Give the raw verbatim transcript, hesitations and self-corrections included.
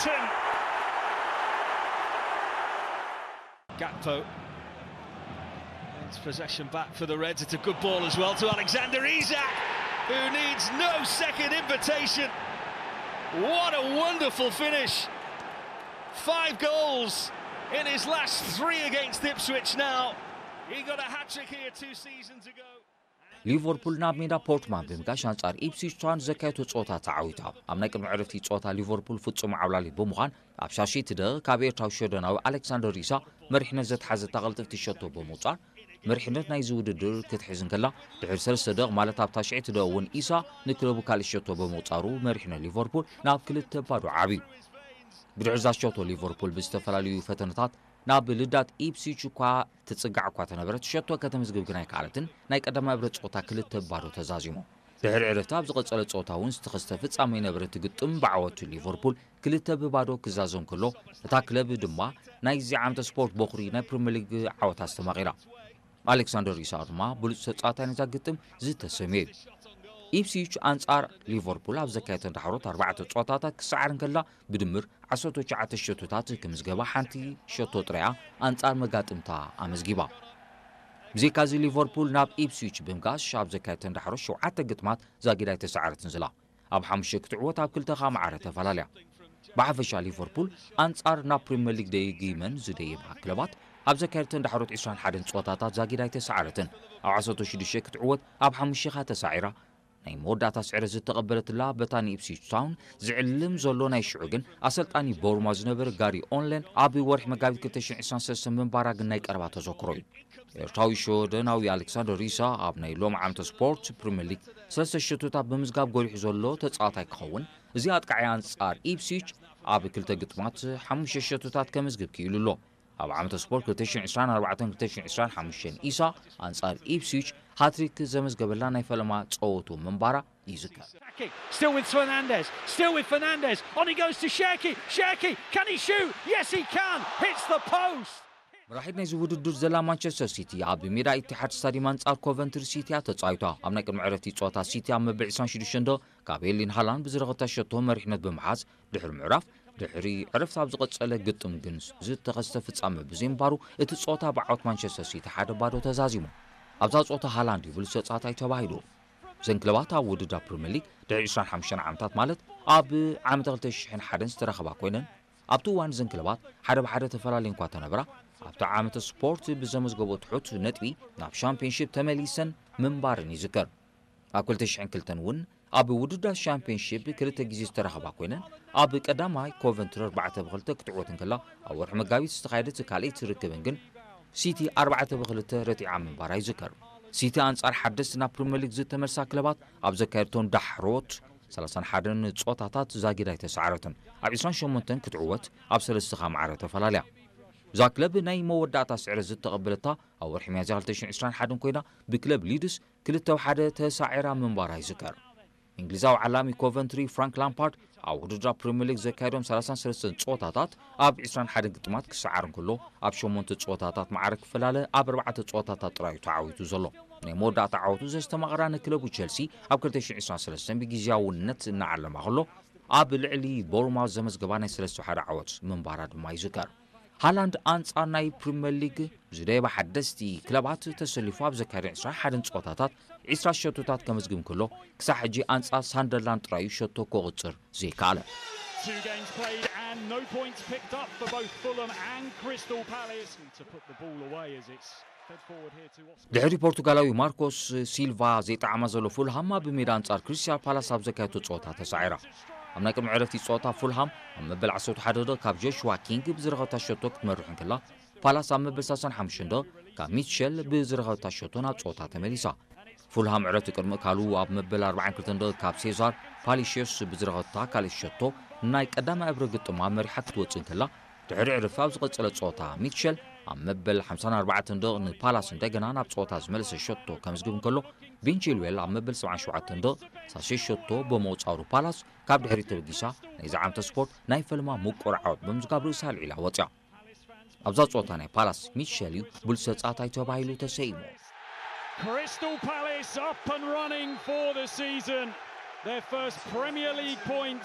Luton. Gakpo. It's possession back for the Reds. It's a good ball as well to Alexander Isak, who needs no second invitation. What a wonderful finish. Five goals in his last three against Ipswich now. He got a hat-trick here two seasons ago. ሊቨርፑል ናብ ሜዳ ፖርትማን ብምጋሽ አንጻር ኢፕስዊች ታውን ዘካየቱ ጾታ ተዓዊታ ኣብ ናይ ቅድሚ ዕረፍቲ ጾታ ሊቨርፑል ፍጹም ዓብላሊ ብምዃን ኣብ ሻሺት ደቂቕ ካብ ኤርትራዊ ሸደናዊ ኣሌክሳንደር ኢሳ መሪሕነት ዘተሓዘ ተቐልጥፍቲ ሸቶ ብምውፃር መሪሕነት ናይ ዝውድድር ክትሕዝ እንከላ ድሕሪ ሰለስተ ደቂቕ ማለት ኣብ ታሽዒት ደቂቕ እውን ኢሳ ንክለቡ ካልእ ሸቶ ብምውፃሩ መሪሕነት ሊቨርፑል ናብ ክልተ ባዶ ዓብዩ ብድሕሪ ዛ ሸቶ ሊቨርፑል ብዝተፈላለዩ ፈተነታት ናብ ልዳት ኢፕስዊች እኳ ትጽጋዕ እኳ ተነበረት ሸቶ ከተመዝግብ ግን ኣይከኣለትን ናይ ቀዳማይ ዕብረት ጾታ ክልተ ባዶ ተዛዚሙ ድሕሪ ዕረፍቲ ኣብ ዝቐጸለ ጾታ እውን ዝተኸስተ ፍጻመ ነበረ ትግጥም ብዓወቱ ሊቨርፑል ክልተ ብባዶ ክዛዘም ከሎ እታ ክለብ ድማ ናይዚ ዓመተ ስፖርት በኹሪ ናይ ፕሪምየር ሊግ ዓወታ ዝተማቒራ ኣሌክሳንደር ኢሳቅ ድማ ብሉፅ ተጻዋታይ ነዛ ግጥም ዝተሰመየ ኢፕስዊች አንጻር ሊቨርፑል ኣብ ዘካየተ እንዳሕሮት ኣርባዕተ ጸወታታት ክሰዓር እንከላ ብድምር ዓሰርተ ትሽዓተ ሸቶታት ክምዝገባ ሓንቲ ሸቶ ጥራያ አንጻር መጋጥምታ ኣመዝጊባ ብዘይካዚ ሊቨርፑል ናብ ኢፕስዊች ብምጋሽ ኣብ ዘካየተ እንዳሕሮት ሸውዓተ ግጥማት ዛጊዳ ኣይተሰዓረትን ዝላ ኣብ ሓሙሽተ ክትዕወት ኣብ ክልተ ኻ ማዕረ ተፈላለያ ብሓፈሻ ሊቨርፑል አንጻር ናብ ፕሪምየር ሊግ ደይጊመን ዝደይባ ክለባት ኣብ ዘካየተ እንዳሕሮት ዒስራን ሓደን ጸወታታት ዛጊዳ ኣይተሰዓረትን ኣብ ዓሰርተ ሽዱሽተ ክትዕወት ኣብ ሓሙሽተ ኻ ተሳዒራ ናይ መወዳእታ ስዕረት ዝተቐበለትላ በታኒ ኢፕስዊች ታውን ዝዕልም ዘሎ ናይ ሽዑ ግን ኣሰልጣኒ ቦርማ ዝነበረ ጋሪ ኦንለን ኣብ ወርሒ መጋቢት ክልተ ሽሕን ዒስራን ሰለስተ ምንባራ ግን ናይ ቀረባ ተዘክሮ እዩ ኤርትራዊ ሸወደናዊ ኣሌክሳንደር ኢሳ ኣብ ናይ ሎሚ ዓመተ ስፖርት ፕሪምየር ሊግ ሰለስተ ሸቶታት ብምዝጋብ ጎሊሑ ዘሎ ተጻዋታይ ክኸውን እዚ ኣጥቃዒ አንጻር ኢፕስዊች ኣብ ክልተ ግጥማት ሓሙሽተ ሸቶታት ከመዝግብ ክኢሉ ኣሎ ኣብ ዓመተ ስፖርት ክልተ ሽሕን ዒስራን ኣርባዕተን ክልተ ሽሕን ዒስራን ሓሙሽተን ኢሳ አንጻር ኢፕስዊች ሃትሪክ ዘመዝገበላ ናይ ፈለማ ጸወቱ ምንባራ ይዝከር Still with Fernandez, still with Fernandez, on he goes to Cherki, Cherki, can he shoot? Yes he can, hits the post! መራሒት ናይ ዝውድድር ዘላ ማንቸስተር ሲቲ ኣብ ሜዳ ኢትሓድ ስታዲየም አንጻር ኮቨንትሪ ሲቲ ተጻዊታ ኣብ ናይ ቅድሚ ዕረፍቲ ጸወታ ሲቲ ኣብ መበል ዒስራን ሽዱሽተ ካብ ኤርሊንግ ሃላንድ ብዝረኸታ ሸቶ መሪሕነት ብምሓዝ ድሕሪ ምዕራፍ ድሕሪ ዕረፍቲ ኣብ ዝቐጸለ ግጥም ግን ዝተኸስተ ፍጻመ ብዘይምባሩ እቲ ጸወታ ብዓወት ማንቸስተር ሲቲ ሓደ ባዶ ተዛዚሙ ኣብዛ ጸወታ ሃላንድ ብሉፅ ተጻዋታይ ተባሂሉ ዘን ክለባት ኣብ ውድድር ፕሪምየር ሊግ ድሕሪ ዒስራን ሓሙሽተ ዓመታት ማለት ኣብ ዓመተ ክልተ ሽሕን ሓደን ዝተረኸባ ኮይነን ኣብቲ እዋን ዘን ክለባት ሓደ ብሓደ ተፈላለየ እንኳ ተነበራ ኣብቲ ዓመተ ስፖርት ብዘመዝገቦ ትሑት ነጥቢ ናብ ሻምፒዮንሺፕ ተመሊሰን ምንባርን ይዝከር ኣብ ክልተ ሽሕን ክልተን እውን ኣብ ውድድር ሻምፒዮንሺፕ ክልተ ግዜ ዝተረኸባ ኮይነን ኣብ ቀዳማይ ኮቨንትሪ ኣርባዕተ ብክልተ ክትዕወት እንከላ ኣብ ወርሒ መጋቢት ዝተኻየደት ካልኣይቲ ርክብን ግን ሲቲ ኣርባዕተ ብክልተ ረቲዓ ምንባራ ይዝከር ሲቲ አንጻር ሓደስቲ ናብ ፕሪምየር ሊግ ዝተመልሳ ክለባት ኣብ ዘካየድቶም ዳሕሮት ሰላሳን ሓደን ጸወታታት ዛጊዳ ኣይተሰዓረትን ኣብ ዒስራን ሸሞንተን ክትዕወት ኣብ ሰለስተ ኻ ማዕረ ተፈላለያ እዛ ክለብ ናይ መወዳእታ ስዕረት ዝተቐበለታ ኣብ ወርሒ ሚያዝያ ክልተ ሽሕን ዒስራን ሓደን ኮይና ብክለብ ሊድስ ክልተ ሓደ ተሳዒራ ምንባራ ይዝከር እንግሊዛዊ ዓላሚ ኮቨንትሪ ፍራንክ ላምፓርድ ኣብ ውድድር ፕሪምየር ሊግ ዘካየዶም ሰላሳን ሰለስተን ጸወታታት ኣብ ዒስራን ሓደን ግጥማት ክሰዓር እንከሎ ኣብ ሸሞንተ ጸወታታት ማዕረ ክፈላለ ኣብ ኣርባዕተ ጸወታታት ጥራዩ ተዓዊቱ ዘሎ ናይ መወዳእታ ዓወቱ ዘስተማቕራ ንክለቡ ቸልሲ ኣብ ክልተ ሽሕን ዒስራን ሰለስተ ብጊዜያውነት እናዓለማ ከሎ ኣብ ልዕሊ ቦርማውዝ ዘመዝገባ ናይ ሰለስተ ሓደ ዓወት ምንባራ ድማ ይዝከር ሃላንድ አንጻር ናይ ፕሪምየር ሊግ ዝደይባ ሓደስቲ ክለባት ተሰሊፉ ኣብ ዘካየደ ዒስራን ሓደን ጸወታታት ዒስራ ሸቶታት ከመዝግብ እንከሎ ክሳብ ሕጂ አንጻር ሳንደርላንድ ጥራዩ ሸቶ ክቕፅር ዘይከኣለ Two games played and no points picked up for both Fulham and Crystal Palace to put the ball away as it's fed forward here to Oscar. ድሕሪ ፖርቱጋላዊ ማርኮስ ሲልቫ ዘይጣዕማ ዘሎ ፉልሃም ኣብ ሜዳ አንጻር ክሪስታል ፓላስ ኣብ ዘካየቱ ጸወታ ተሳዒራ ኣብ ናይ ቅድሚ ዕረፍቲ ጸወታ ፉልሃም ኣብ መበል ዓሰርተ ሓደ ደቂቕ ካብ ጆሹዋ ኪንግ ብዝረኸታ ሸቶ ክትመርሕ እንከላ ፓላስ ኣብ መበል ሰላሳን ሓሙሽተን ደቂቕ ካብ ሚትሸል ብዝረኸታ ሸቶ ናብ ጸወታ ተመሊሳ ፉልሃም ዕረፍቲ ቅድሚ ካሉ ኣብ መበል ኣርባዓን ክልተን ደቂቕ ካብ ሴዛር ፓሊሽስ ብዝረኸታ ካልእ ሸቶ ናይ ቀዳማይ ዕብረ ግጥማ መሪሓ ክትወፅእ እንከላ ድሕሪ ዕረፍቲ ኣብ ዝቐጸለ ጸወታ ሚትሸል ኣብ መበል ሓምሳን ኣርባዕተን ደቂቕ ንፓላስ እንደገና ናብ ጸወታ ዝመለሰ ሸቶ ከምዝግብ እንከሎ ቤን ቺልዌል ኣብ መበል ሰብዓን ሸውዓተን ደቂቕ ሳሽሽ ሸቶ ብምውጻሩ ፓላስ ካብ ድሕሪት ተበጊሳ ናይዚ ዓመተ ስፖርት ናይ ፈልማ ምቁር ዓወት ብምዝጋብ ርእሳ ኣልዒላ ወፂኣ ኣብዛ ጸወታ ናይ ፓላስ ሚትሸል እዩ ብሉፅ ተጻዋታይ ተባሂሉ ተሰይሙ Crystal Palace up and running for the season. Their first Premier League points.